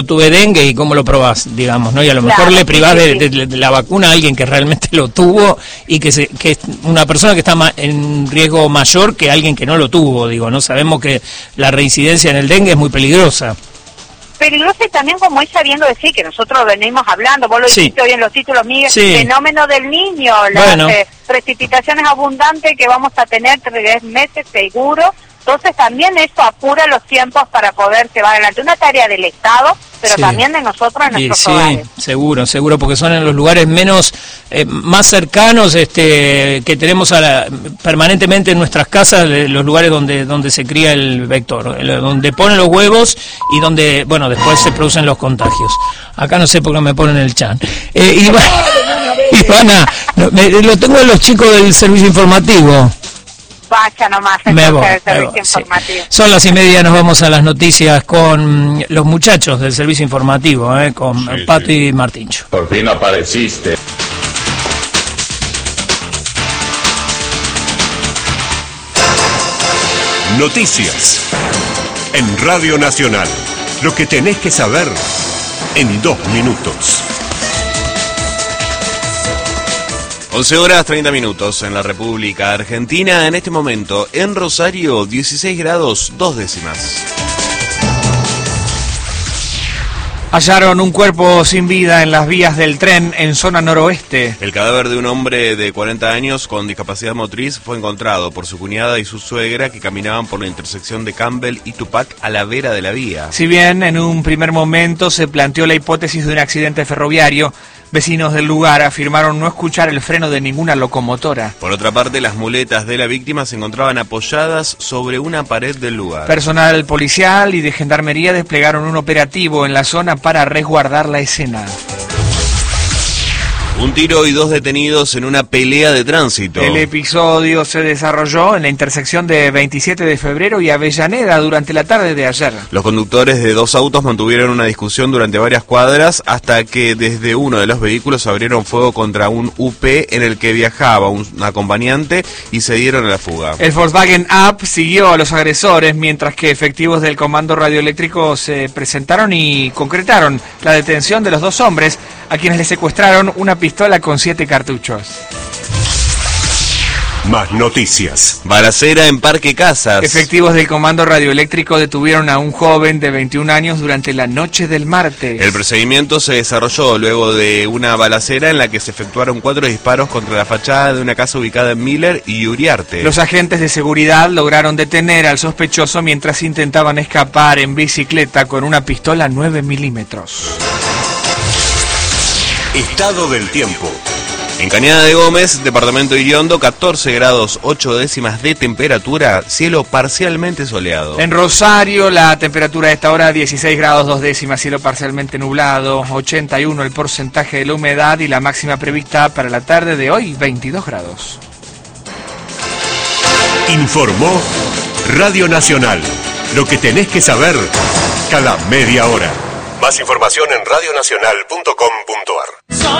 tuve dengue y cómo lo probás, digamos, ¿no? Y a lo mejor le privás de la vacuna a alguien que realmente lo tuvo y que es una persona que está en riesgo mayor que alguien que no lo tuvo, digo, ¿no? Sabemos que la reincidencia en el dengue es muy peligrosa. Peligrosa y también, como es sabiendo decir, que nosotros venimos hablando, vos lo dijiste hoy en los títulos, Miguel, fenómeno del Niño, las precipitaciones abundantes que vamos a tener 3 meses seguro. Entonces también eso apura los tiempos para poder llevar adelante una tarea del Estado, pero también de nosotros en nuestros hogares. Seguro, porque son en los lugares más cercanos que tenemos permanentemente en nuestras casas, los lugares donde se cría el vector, donde ponen los huevos y donde, bueno, después se producen los contagios. Acá no sé por qué me ponen el chan. Ivana, lo tengo en los chicos del servicio informativo. Vaya nomás, entonces, el servicio informativo. Son las 1:30, nos vamos a las noticias con los muchachos del servicio informativo, con Pato y Martincho. Por fin apareciste. Noticias en Radio Nacional. Lo que tenés que saber en 2 minutos. 11:30 en la República Argentina. En este momento, en Rosario, 16 grados 2 décimas. Hallaron un cuerpo sin vida en las vías del tren en zona noroeste. El cadáver de un hombre de 40 años con discapacidad motriz fue encontrado por su cuñada y su suegra, que caminaban por la intersección de Campbell y Tupac a la vera de la vía. Si bien en un primer momento se planteó la hipótesis de un accidente ferroviario, vecinos del lugar afirmaron no escuchar el freno de ninguna locomotora. Por otra parte, las muletas de la víctima se encontraban apoyadas sobre una pared del lugar. Personal policial y de gendarmería desplegaron un operativo en la zona para resguardar la escena. Un tiro y 2 detenidos en una pelea de tránsito. El episodio se desarrolló en la intersección de 27 de febrero y Avellaneda durante la tarde de ayer. Los conductores de 2 autos mantuvieron una discusión durante varias cuadras hasta que desde uno de los vehículos abrieron fuego contra un UP en el que viajaba un acompañante y se dieron a la fuga. El Volkswagen Up siguió a los agresores mientras que efectivos del Comando Radioeléctrico se presentaron y concretaron la detención de los 2 hombres a quienes les secuestraron una pistola con 7 cartuchos. Más noticias. Balacera en Parque Casas. Efectivos del Comando Radioeléctrico detuvieron a un joven de 21 años durante la noche del martes. El procedimiento se desarrolló luego de una balacera en la que se efectuaron 4 disparos contra la fachada de una casa ubicada en Miller y Uriarte. Los agentes de seguridad lograron detener al sospechoso mientras intentaban escapar en bicicleta con una pistola 9 milímetros. Estado del tiempo. En Cañada de Gómez, departamento de Iriondo, 14 grados 8 décimas de temperatura, cielo parcialmente soleado. En Rosario, la temperatura a esta hora 16 grados 2 décimas, cielo parcialmente nublado, 81 el porcentaje de la humedad y la máxima prevista para la tarde de hoy, 22 grados. Informó Radio Nacional. Lo que tenés que saber cada media hora. Más información en radionacional.com.ar.